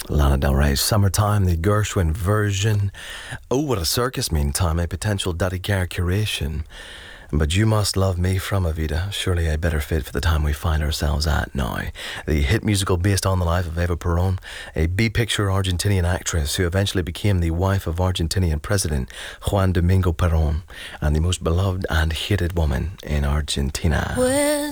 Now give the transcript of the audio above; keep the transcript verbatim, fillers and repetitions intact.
Lana Del Rey's Summertime, the Gershwin version. Oh, What a Circus, meantime, a potential Daddy Carr curation. But You Must Love Me from Evita, surely a better fit for the time we find ourselves at now. The hit musical based on the life of Eva Perón, a B-picture Argentinian actress who eventually became the wife of Argentinian President Juan Domingo Perón and the most beloved and hated woman in Argentina. Well,